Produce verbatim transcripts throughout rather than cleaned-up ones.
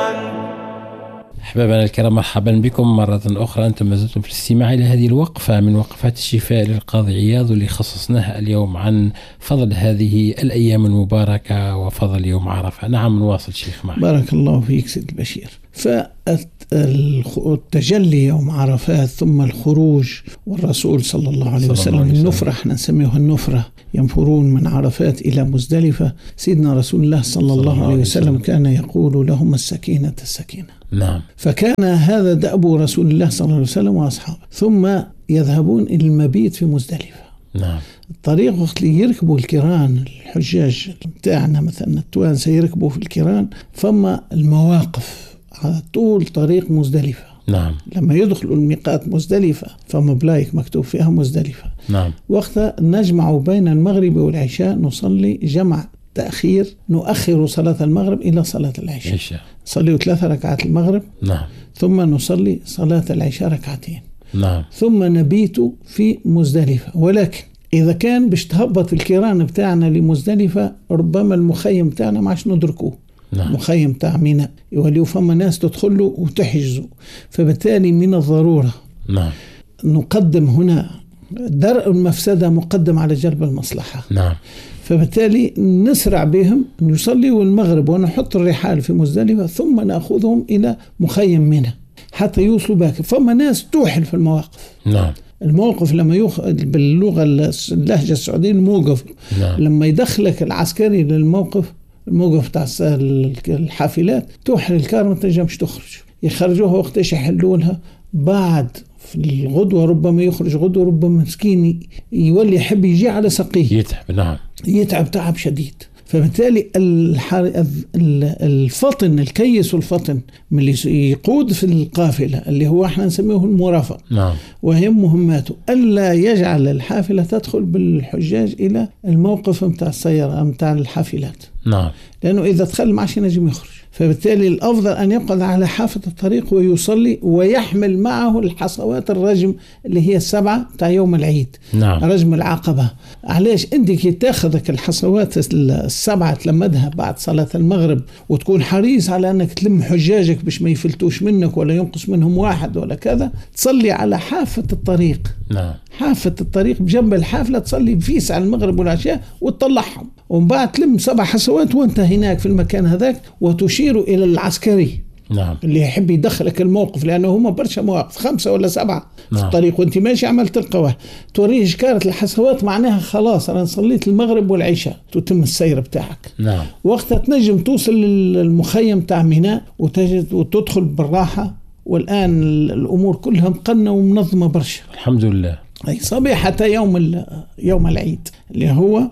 أحبابنا الكرام، مرحبا بكم مرة أخرى. أنتم ما زلتم في الاستماع إلى هذه الوقفة من وقفات الشفاء للقاضي عياض، واللي خصصناها اليوم عن فضل هذه الأيام المباركة وفضل يوم عرفة. نعم، نواصل شيخ معك. بارك الله فيك سيد البشير. فالتجلي يوم عرفات ثم الخروج، والرسول صلى الله عليه وسلم النفرة، احنا نسميها النفرة، ينفرون من عرفات إلى مزدلفة. سيدنا رسول الله صلى الله عليه وسلم كان يقول لهم السكينة السكينة. نعم. فكان هذا دأب رسول الله صلى الله عليه وسلم وأصحابه، ثم يذهبون إلى المبيت في مزدلفة. نعم. الطريق وقت اللي يركبوا الكيران، الحجاج بتاعنا مثلا التوانسة يركبوا في الكيران، فما المواقف على طول طريق مزدلفة. نعم. لما يدخلوا الميقات مزدلفة فما بلايك مكتوب فيها مزدلفة. نعم. وقتها نجمع بين المغرب والعشاء، نصلي جمع تأخير، نؤخر صلاة المغرب إلى صلاة العشاء. عشاء. نصلي ثلاث ركعات المغرب. نعم. ثم نصلي صلاة العشاء ركعتين. نعم. ثم نبيت في مزدلفة. ولكن إذا كان باش تهبط الكيران بتاعنا لمزدلفة، ربما المخيم بتاعنا ما عادش ندركوه. نعم. مخيم تاع ميناء يوليو فما ناس تدخلوا وتحجزوا، فبالتالي من الضرورة نعم نقدم هنا درء المفسدة مقدم على جلب المصلحة. نعم. فبالتالي نسرع بهم يصلوا المغرب ونحط الرحال في مزدلفة، ثم نأخذهم إلى مخيم منى حتى يوصلوا باكر. فما ناس توحل في المواقف. نعم. الموقف لما يخ... باللغة اللهجة السعودية الموقف. نعم. لما يدخلك العسكري للموقف، الموقف تاع الحافلات، توحل الكار ما تنجمش تخرج، يخرجوها وقت ايش يحلونها بعد في الغدوة، ربما يخرج غدوة، ربما مسكين يولي يحب يجي على سقيه يتعب. نعم. يتعب تعب شديد. فبالتالي الفطن الكيس والفطن من اللي يقود في القافلة اللي هو احنا نسميه المرافق. نعم. وهي مهماته ألا يجعل الحافلة تدخل بالحجاج إلى الموقف متاع السيارة متاع الحافلات. نعم. لأنه إذا دخل معش نجم يخرج. فبالتالي الأفضل أن يقعد على حافة الطريق ويصلي، ويحمل معه الحصوات الرجم اللي هي السبعة تاع يوم العيد. نعم. رجم العقبة. علاش أنت كي تاخذك الحصوات السبعة تلمدها بعد صلاة المغرب، وتكون حريص على أنك تلم حجاجك باش ما يفلتوش منك ولا ينقص منهم واحد ولا كذا، تصلي على حافة الطريق. نعم. حافة الطريق بجنب الحافلة، تصلي فيس على المغرب والعشاء وتطلعهم، ومن بعد تلم سبع حصوات وانت هناك في المكان هذاك، وتشير إلى العسكري. نعم. اللي يحب يدخلك الموقف، لأنه هم برشا مواقف خمسة ولا سبعة. نعم. في الطريق وانت ماشي عمل تلقى واحد توريه شكارة الحصوات، معناها خلاص أنا صليت المغرب والعشاء، تتم السير بتاعك. نعم. وقتها تنجم توصل للمخيم تاع ميناء وتجد وتدخل بالراحة. والآن الأمور كلها مقنة ومنظمة برشا الحمد لله. أي صبيحة يوم يوم العيد اللي هو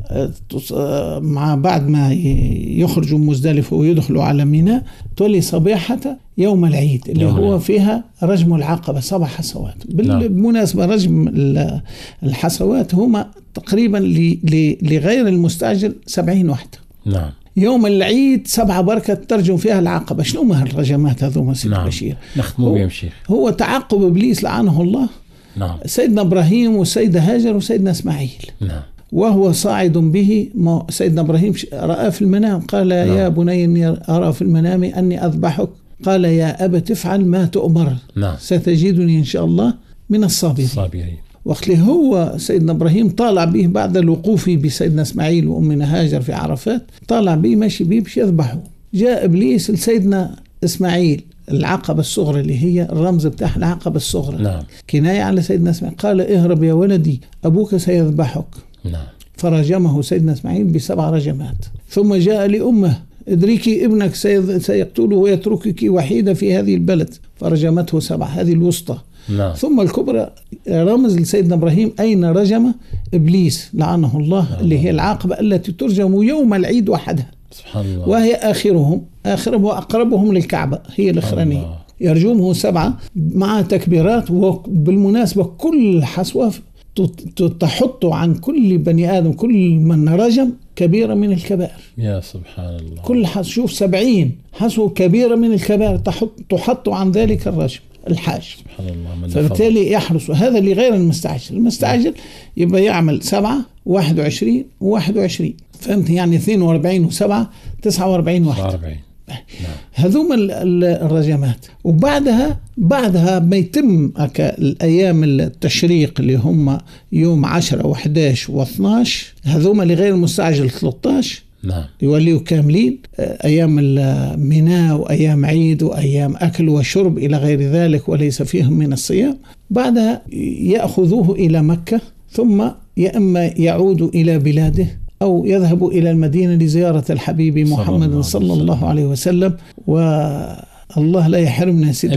مع بعد ما يخرجوا مزدلفة ويدخلوا على ميناء، تولي صبيحة يوم العيد اللي يوم هو فيها رجم العقبة سبع حصوات. بالمناسبة رجم الحصوات هما تقريبا لغير المستعجل سبعين واحدة. نعم. يوم العيد سبعة بركة ترجم فيها العقبة. شنو ما هالرجمات هذو مسيد نعم. بشير نختموا بهم شيخ. هو تعقب إبليس لعنه الله. نعم. سيدنا إبراهيم وسيدة هاجر وسيدنا إسماعيل. نعم. وهو صاعد به، سيدنا إبراهيم رأى في المنام، قال نعم. يا بني إني أرى في المنام أني أذبحك، قال يا أبت افعل ما تؤمر. نعم. ستجدني إن شاء الله من الصابرين. الصابرين. وقت اللي هو سيدنا إبراهيم طالع به بعد الوقوف بسيدنا إسماعيل وأمنا هاجر في عرفات، طالع به ماشي به باش يذبحه، جاء إبليس لسيدنا إسماعيل العقبة الصغرى اللي هي الرمز بتاع العقبة الصغرى. نعم. كناية على سيدنا إسماعيل، قال اهرب يا ولدي أبوك سيذبحك. نعم. فرجمه سيدنا إسماعيل بسبع رجمات. ثم جاء لأمه ادركي ابنك سيقتله ويتركك وحيدة في هذه البلد، فرجمته سبع، هذه الوسطى. نعم. ثم الكبرى رمز لسيدنا إبراهيم أين رجم إبليس لعنه الله. نعم. اللي هي العاقبة التي ترجم يوم العيد وحدها. سبحان الله. وهي آخرهم آخرهم وأقربهم للكعبة هي الأخرانية. يرجمه سبعة مع تكبيرات. وبالمناسبة كل حصوة تحط عن كل بني آدم كل من رجم كبيرة من الكبائر. يا سبحان الله. كل حص شوف سبعين حصوة كبيرة من الكبائر تحط تحط عن ذلك الرجم الحاج. سبحان الله. فبالتالي يحرص. هذا لغير المستعجل. المستعجل يبقى يعمل سبعة واحد وعشرين وواحد وعشرين، فهمت؟ يعني اثنين وأربعين وسبعة تسعة وأربعين واحد. هذوما الرجمات. وبعدها بعدها ما يتم الأيام التشريق اللي هم يوم عشرة وحداش واثناش، هذوما لغير المستعجل ثلاثة عشر نعم يوليوا كاملين، أيام الميناء وأيام عيد وأيام أكل وشرب إلى غير ذلك وليس فيهم من الصيام. بعدها يأخذوه إلى مكة، ثم يا إما يعود إلى بلاده أو يذهب إلى المدينة لزيارة الحبيب محمد صلى الله عليه وسلم. والله لا يحرمنا